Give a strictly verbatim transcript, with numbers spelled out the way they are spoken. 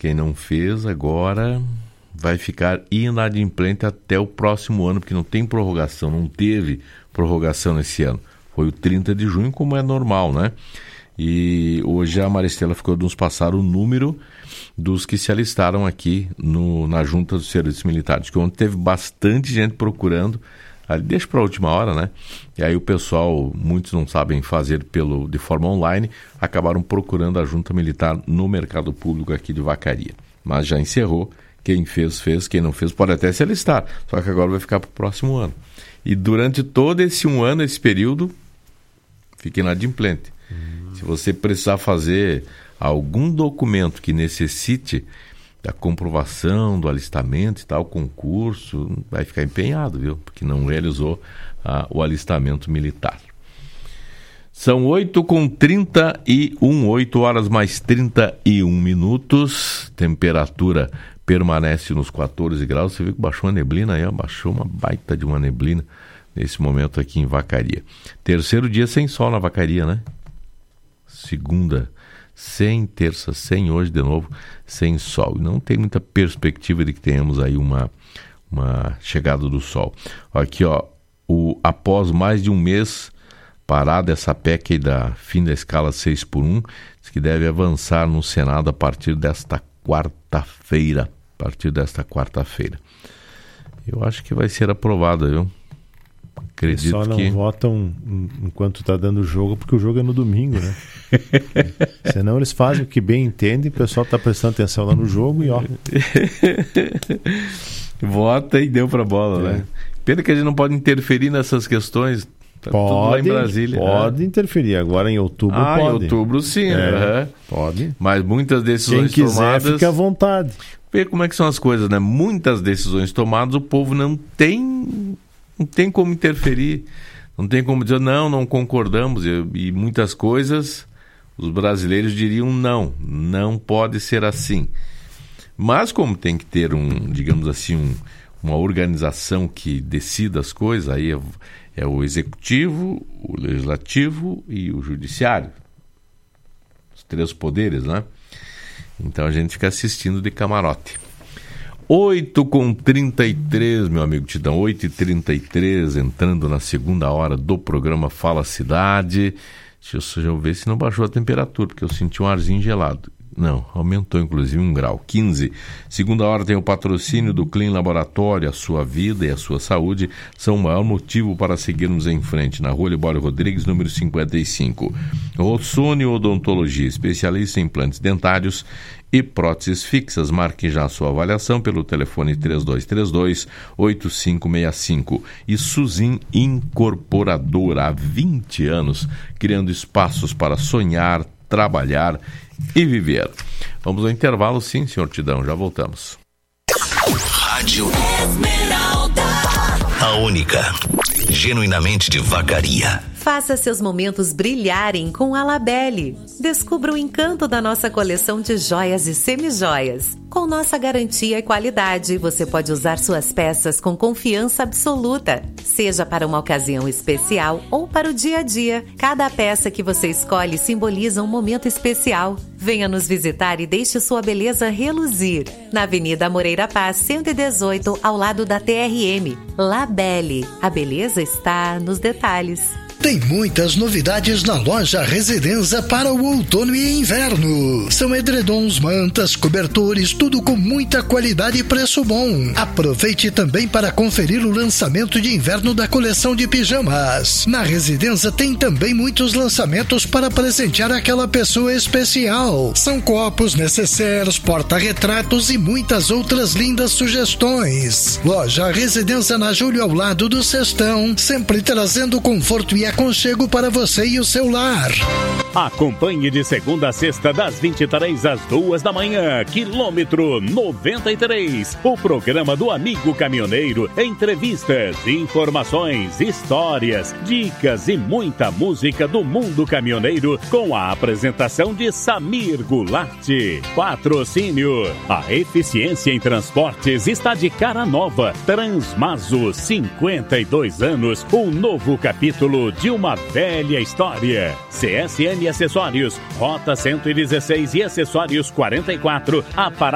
Quem não fez agora vai ficar inadimplente até o próximo ano, porque não tem prorrogação, não teve prorrogação nesse ano. Foi o trinta de junho, como é normal, né? E hoje a Maristela ficou de nos passar o número dos que se alistaram aqui no, na Junta dos Serviços Militares, que ontem teve bastante gente procurando, ali, deixa para a última hora, né? E aí o pessoal, muitos não sabem fazer pelo, de forma online, acabaram procurando a Junta Militar no mercado público aqui de Vacaria. Mas já encerrou, quem fez, fez, quem não fez pode até se alistar, só que agora vai ficar para o próximo ano. E durante todo esse um ano, esse período, fica inadimplente. Hum. Se você precisar fazer algum documento que necessite da comprovação do alistamento e tal, concurso, vai ficar empenhado, viu? Porque não realizou ah, o alistamento militar. São oito com trinta e um, oito horas mais trinta e um minutos, temperatura permanece nos quatorze graus, você viu que baixou a neblina aí, ó, baixou uma baita de uma neblina nesse momento aqui em Vacaria. Terceiro dia sem sol na Vacaria, né? Segunda sem, terça sem, hoje de novo sem sol. Não tem muita perspectiva de que tenhamos aí uma, uma chegada do sol. Aqui, ó, o, após mais de um mês parada essa P E C da fim da escala seis por um, diz que deve avançar no Senado a partir desta quarta-feira. A partir desta quarta-feira. Eu acho que vai ser aprovada, viu? Acredito só não que... votam enquanto está dando o jogo, porque o jogo é no domingo, né? Senão eles fazem o que bem entendem, o pessoal está prestando atenção lá no jogo e ó. Vota e deu pra bola, é. né? Pena que a gente não pode interferir nessas questões. Tá pode, tudo lá em Brasília. Pode é. interferir. Agora em outubro ah, pode. em outubro sim. É, uhum. Pode. Mas muitas decisões Quem quiser, tomadas... fica à vontade. Vê como é que são as coisas, né? Muitas decisões tomadas, o povo não tem, não tem como interferir. Não tem como dizer, não, não concordamos. E, e muitas coisas, os brasileiros diriam não. Não pode ser assim. Mas como tem que ter um, digamos assim, um, uma organização que decida as coisas, aí é, é o executivo, o legislativo e o judiciário. Os três poderes, né? Então a gente fica assistindo de camarote. oito com trinta e três, meu amigo Tidão, oito e trinta e três, entrando na segunda hora do programa Fala Cidade. Deixa eu ver se não baixou a temperatura, porque eu senti um arzinho gelado. Não, aumentou inclusive um grau, quinze. Segunda hora tem o patrocínio do Clean Laboratório. A sua vida e a sua saúde são o maior motivo para seguirmos em frente. Na Rua Libório Rodrigues, número cinquenta e cinco. Rossoni Odontologia, especialista em implantes dentários e próteses fixas. Marque já a sua avaliação pelo telefone três dois três dois, oito cinco seis cinco. E Suzin Incorporadora, há vinte anos, criando espaços para sonhar, trabalhar e viver. Vamos ao intervalo, sim, senhor Tidão, já voltamos. Rádio Esmeralda, a única, genuinamente de Vacaria. Faça seus momentos brilharem com a Labelle. Descubra o encanto da nossa coleção de joias e semijoias. Com nossa garantia e qualidade, você pode usar suas peças com confiança absoluta. Seja para uma ocasião especial ou para o dia a dia, cada peça que você escolhe simboliza um momento especial. Venha nos visitar e deixe sua beleza reluzir. Na Avenida Moreira Paz, cento e dezoito, ao lado da T R M. Labelle. A beleza está nos detalhes. Tem muitas novidades na loja Residenza para o outono e inverno. São edredons, mantas, cobertores, tudo com muita qualidade e preço bom. Aproveite também para conferir o lançamento de inverno da coleção de pijamas. Na Residenza tem também muitos lançamentos para presentear aquela pessoa especial. São copos, necessários, porta-retratos e muitas outras lindas sugestões. Loja Residenza na Júlio, ao lado do Sestão, sempre trazendo conforto e aconchego para você e o seu lar. Acompanhe de segunda a sexta, das vinte e três às duas da manhã, quilômetro noventa e três, o programa do Amigo Caminhoneiro. Entrevistas, informações, histórias, dicas e muita música do mundo caminhoneiro, com a apresentação de Samir Goulart. Patrocínio: a eficiência em transportes está de cara nova. Transmaso, cinquenta e dois anos, um novo capítulo de uma velha história. C S N Acessórios, Rota cento e dezesseis e Acessórios quarenta e quatro, a